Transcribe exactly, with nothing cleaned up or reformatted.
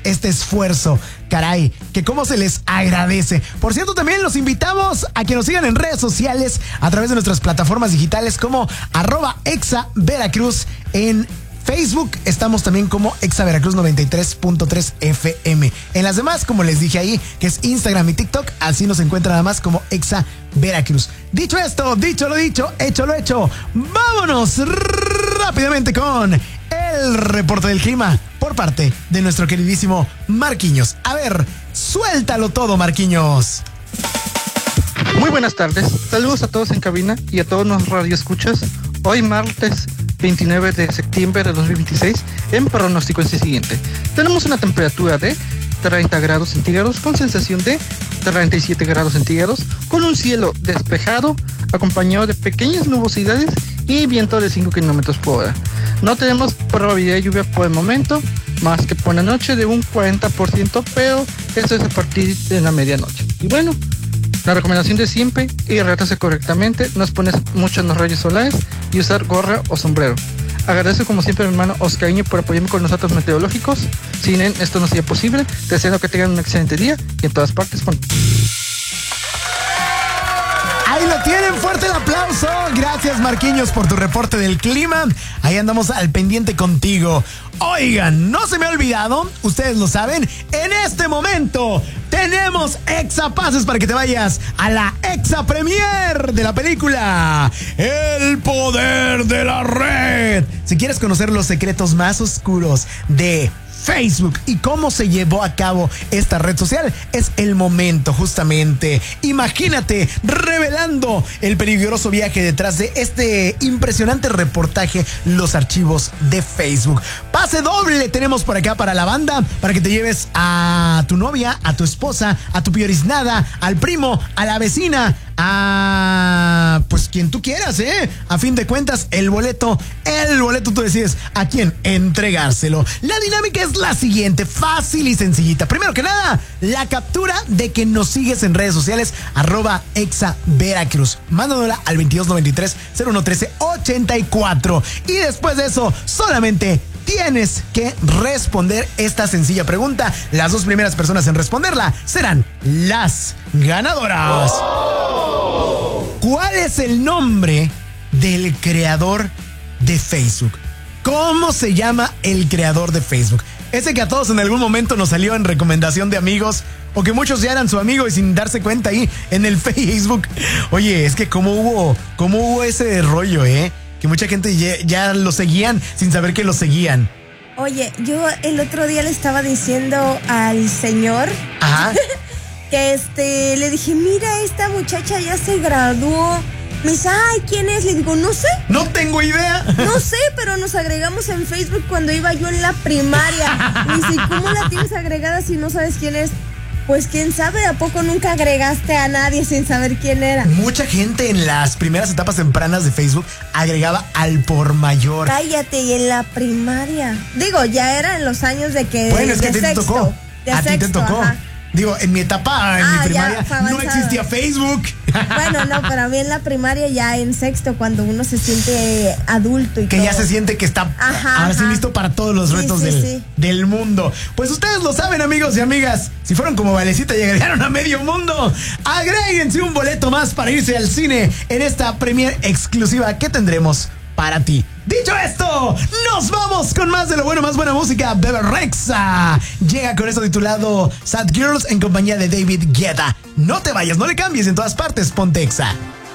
este esfuerzo. Caray, que cómo se les agradece. Por cierto, también los invitamos a que nos sigan en redes sociales a través de nuestras plataformas digitales como arroba Exa Veracruz en Facebook. Estamos también como Exa Veracruz noventa y tres punto tres F M. En las demás, como les dije ahí, que es Instagram y TikTok, así nos encuentran nada más como Exa Veracruz. Dicho esto, dicho lo dicho, hecho lo hecho, vámonos rápidamente con el reporte del clima por parte de nuestro queridísimo Marquinhos. A ver, suéltalo todo, Marquinhos. Muy buenas tardes, saludos a todos en cabina y a todos los radioescuchas. Hoy martes veintinueve de septiembre de dos mil veintiséis, en pronóstico es el siguiente. Tenemos una temperatura de treinta grados centígrados con sensación de treinta y siete grados centígrados, con un cielo despejado acompañado de pequeñas nubosidades y viento de cinco kilómetros por hora. No tenemos probabilidad de lluvia por el momento, más que por la noche de un cuarenta por ciento, pero eso es a partir de la medianoche. Y bueno, la recomendación de siempre, hidratarse correctamente, no exponer mucho en los rayos solares y usar gorra o sombrero. Agradezco como siempre a mi hermano Oscariño por apoyarme con los datos meteorológicos. Sin él esto no sería posible. Deseo que tengan un excelente día y en todas partes con... Ahí lo tienen, fuerte el aplauso. Gracias, Marquinhos, por tu reporte del clima. Ahí andamos al pendiente contigo. Oigan, no se me ha olvidado, ustedes lo saben, en este momento tenemos Exa Pases para que te vayas a la Exa Premier de la película El Poder de la Red. Si quieres conocer los secretos más oscuros de Facebook y cómo se llevó a cabo esta red social, es el momento justamente. Imagínate revelando el peligroso viaje detrás de este impresionante reportaje, los archivos de Facebook. Pase doble tenemos por acá para la banda, para que te lleves a tu novia, a tu esposa, a tu pioriznada, al primo, a la vecina, a pues quien tú quieras, ¿eh? A fin de cuentas, el boleto, el boleto tú decides a quién entregárselo. La dinámica es la siguiente, fácil y sencillita. Primero que nada, la captura de que nos sigues en redes sociales, arroba Exa Veracruz. Mándanosla al veintidós noventa y tres cero uno trece ochenta y cuatro. Y después de eso, solamente tienes que responder esta sencilla pregunta. Las dos primeras personas en responderla serán las ganadoras. ¿Cuál es el nombre del creador de Facebook? ¿Cómo se llama el creador de Facebook? Ese que a todos en algún momento nos salió en recomendación de amigos, o que muchos ya eran su amigo y sin darse cuenta ahí en el Facebook. Oye, es que cómo hubo, cómo hubo ese rollo, ¿eh? Que mucha gente ya, ya lo seguían sin saber que lo seguían. Oye, yo el otro día le estaba diciendo al señor... Ajá. que este, le dije, mira, esta muchacha ya se graduó. Me dice, ay, ¿quién es? Le digo, no sé. No tengo idea. No sé, pero nos agregamos en Facebook cuando iba yo en la primaria. Me dice, ¿cómo la tienes agregada si no sabes quién es? Pues quién sabe, ¿a poco nunca agregaste a nadie sin saber quién era? Mucha gente en las primeras etapas tempranas de Facebook agregaba al por mayor. Cállate, y en la primaria. Digo, ya era en los años de que... Bueno, es que de a ti te sexto, tocó. de A sexto, ti te tocó. Ajá. Digo, en mi etapa, en Ah, mi primaria, no existía Facebook. Bueno, no, pero a mí en la primaria, ya en sexto, cuando uno se siente adulto y que todo. ya se siente que está Ajá, ahora sí ajá. listo para todos los Sí, retos sí, del, sí. del mundo. Pues ustedes lo saben, amigos y amigas. Si fueron como Valecita y agregaron a medio mundo, agréguense un boleto más para irse al cine en esta premier exclusiva que tendremos para ti. Dicho esto, nos vamos con más de lo bueno, más buena música. Bebe Rexha llega con esto titulado Sad Girls en compañía de David Guetta. No te vayas, no le cambies, en todas partes ponte Exa.